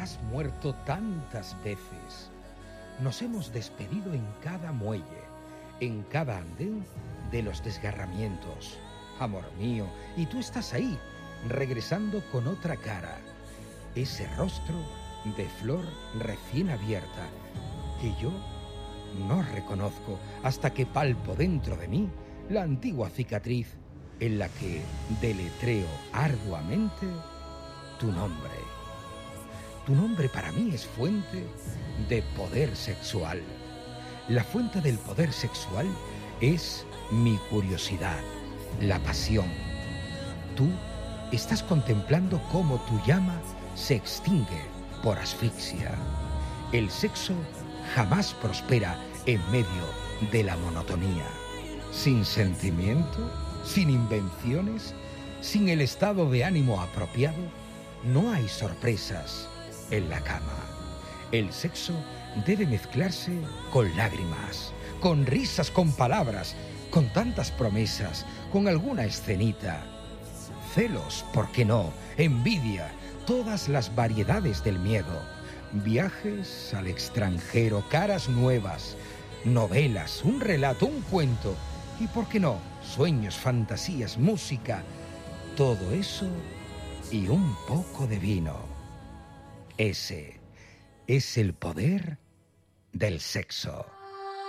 has muerto tantas veces. Nos hemos despedido en cada muelle, en cada andén de los desgarramientos. Amor mío, y tú estás ahí, regresando con otra cara. Ese rostro de flor recién abierta que yo no reconozco hasta que palpo dentro de mí la antigua cicatriz en la que deletreo arduamente tu nombre. Tu nombre para mí es fuente de poder sexual. La fuente del poder sexual es mi curiosidad, la pasión. Tú estás contemplando cómo tu llama se extingue por asfixia. El sexo jamás prospera en medio de la monotonía. Sin sentimiento, sin invenciones, sin el estado de ánimo apropiado, no hay sorpresas en la cama. El sexo debe mezclarse con lágrimas, con risas, con palabras, con tantas promesas, con alguna escenita. Celos, ¿por qué no? Envidia, todas las variedades del miedo. Viajes al extranjero, caras nuevas, novelas, un relato, un cuento. Y ¿por qué no? Sueños, fantasías, música. Todo eso y un poco de vino. Ese es el poder del sexo.